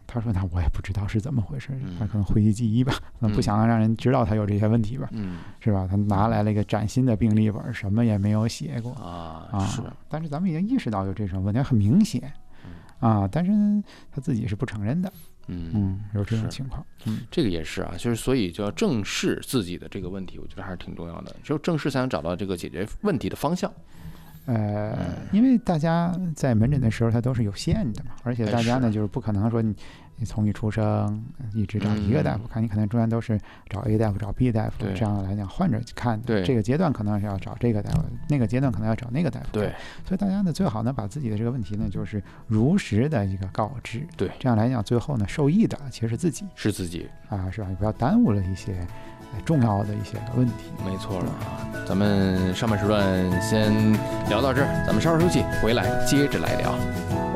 他说那我也不知道是怎么回事，他可能讳疾忌医吧，可能不想让人知道他有这些问题吧，是吧？他拿来了一个崭新的病历本，什么也没有写过是。 但是咱们已经意识到有这种问题，很明显但是他自己是不承认的。有这种情况。 这个也是啊，就是所以就要正视自己的这个问题，我觉得还是挺重要的。只有正视才能找到这个解决问题的方向。 因为大家在门诊的时候，它都是有限的嘛，而且大家呢就是不可能说你从你出生一直找一个大夫看，你可能中间都是找 A 大夫找 B 大夫，这样来讲患者看的。这个阶段可能是要找这个大夫，那个阶段可能要找那个大夫。 对， 所以大家呢最好呢把自己的这个问题呢就是如实的一个告知。 对， 这样来讲最后呢受益的其实是自己，是吧？你不要耽误了一些重要的一些问题。 没错了咱们上半时段先聊到这儿，咱们稍事休息，回来接着来聊。